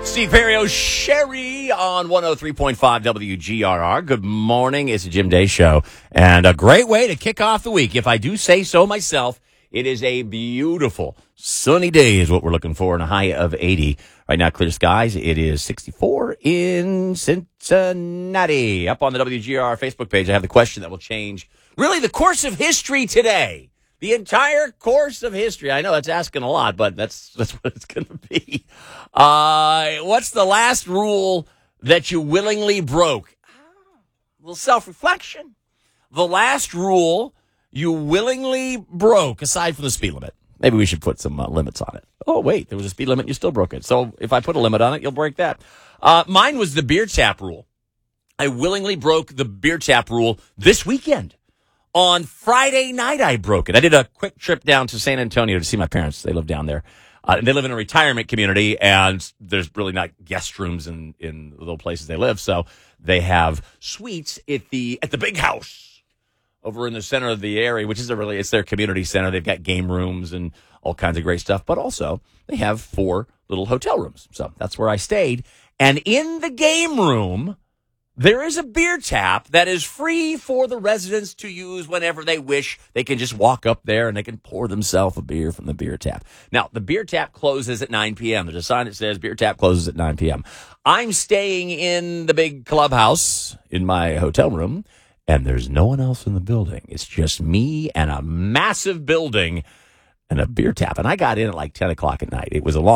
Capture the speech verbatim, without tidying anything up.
Steve Perrio, Sherry on one oh three point five W G R R. Good morning. It's a Jim Day show. And a great way to kick off the week. If I do say so myself, it is a beautiful sunny day is what we're looking for, and a high of eighty. Right now, clear skies. It is sixty-four in Cincinnati. Up on the W G R R Facebook page, I have the question that will change really the course of history today. The entire course of history. I know that's asking a lot, but that's that's what it's going to be. Uh, what's the last rule that you willingly broke? A little self-reflection. The last rule you willingly broke, aside from the speed limit. Maybe we should put some uh, limits on it. Oh, wait, there was a speed limit and you still broke it. So if I put a limit on it, you'll break that. Uh, mine was the beer tap rule. I willingly broke the beer tap rule this weekend. On Friday night, I broke it. I did a quick trip down to San Antonio to see my parents. They live down there. Uh, they live in a retirement community, and there's really not guest rooms in, in the little places they live. So they have suites at the at the big house over in the center of the area, which is a really, it's their community center. They've got game rooms and all kinds of great stuff. But also, they have four little hotel rooms. So that's where I stayed. And in the game room, there is a beer tap that is free for the residents to use whenever they wish. They can just walk up there and they can pour themselves a beer from the beer tap. Now, the beer tap closes at nine p.m. There's a sign that says beer tap closes at nine p.m. I'm staying in the big clubhouse in my hotel room, and there's no one else in the building. It's just me and a massive building and a beer tap. And I got in at like ten o'clock at night. It was a long